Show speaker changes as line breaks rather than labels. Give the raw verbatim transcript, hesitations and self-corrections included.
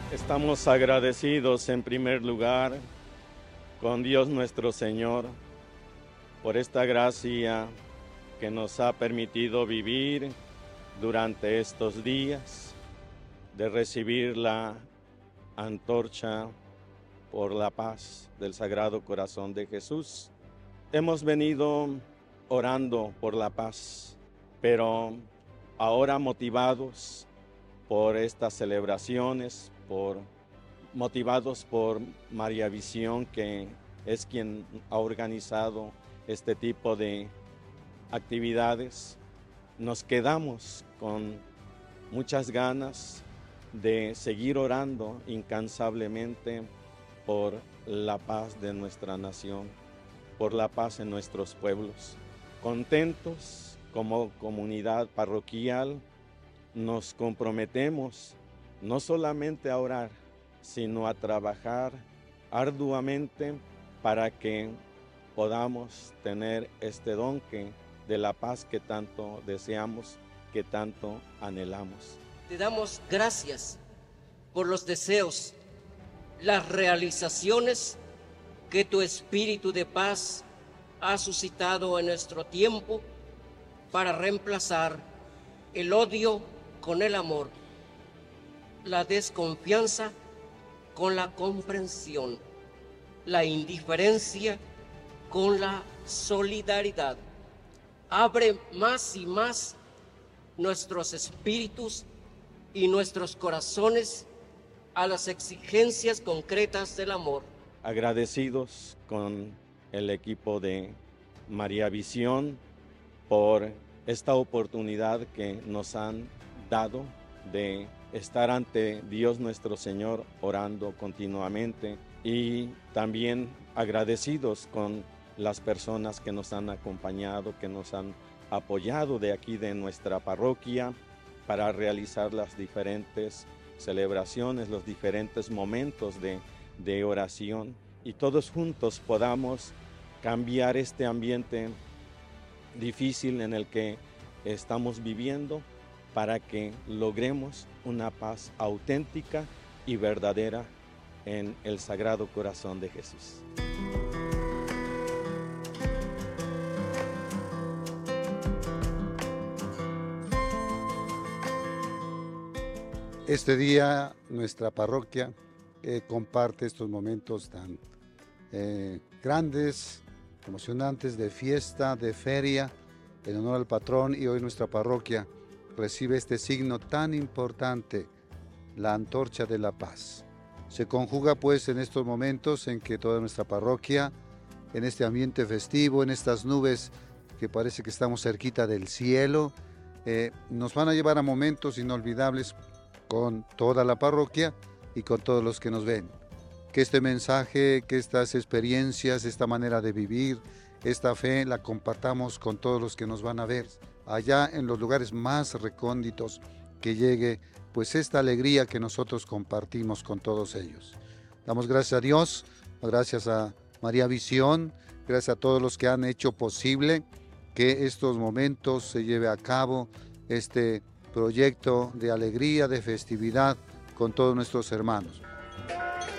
Estamos agradecidos en primer lugar con Dios nuestro Señor por esta gracia que nos ha permitido vivir durante estos días, de recibir la antorcha por la paz del Sagrado Corazón de Jesús. Hemos venido orando por la paz, pero ahora motivados por estas celebraciones, por, motivados por María Visión, que es quien ha organizado este tipo de actividades, nos quedamos con muchas ganas de seguir orando incansablemente por la paz de nuestra nación, por la paz en nuestros pueblos. Contentos como comunidad parroquial, nos comprometemos no solamente a orar, sino a trabajar arduamente para que podamos tener este don que, de la paz que tanto deseamos, que tanto anhelamos.
Te damos gracias por los deseos, las realizaciones que tu espíritu de paz ha suscitado en nuestro tiempo para reemplazar el odio con el amor, la desconfianza con la comprensión, la indiferencia con la solidaridad. Abre más y más nuestros espíritus y nuestros corazones a las exigencias concretas del amor.
Agradecidos con el equipo de María Visión por esta oportunidad que nos han dado de estar ante Dios nuestro Señor orando continuamente, y también agradecidos con las personas que nos han acompañado, que nos han apoyado de aquí de nuestra parroquia para realizar las diferentes celebraciones, los diferentes momentos de, de oración, y todos juntos podamos cambiar este ambiente difícil en el que estamos viviendo para que logremos una paz auténtica y verdadera en el Sagrado Corazón de Jesús.
Este día nuestra parroquia eh, comparte estos momentos tan eh, grandes, emocionantes, de fiesta, de feria, en honor al patrón, y hoy nuestra parroquia recibe este signo tan importante, la antorcha de la paz. Se conjuga pues en estos momentos en que toda nuestra parroquia, en este ambiente festivo, en estas nubes que parece que estamos cerquita del cielo, eh, nos van a llevar a momentos inolvidables con toda la parroquia y con todos los que nos ven. Que este mensaje, que estas experiencias, esta manera de vivir, esta fe la compartamos con todos los que nos van a ver allá en los lugares más recónditos, que llegue pues esta alegría que nosotros compartimos con todos ellos. Damos gracias a Dios, gracias a María Visión, gracias a todos los que han hecho posible que estos momentos se lleve a cabo, este proyecto de alegría, de festividad con todos nuestros hermanos.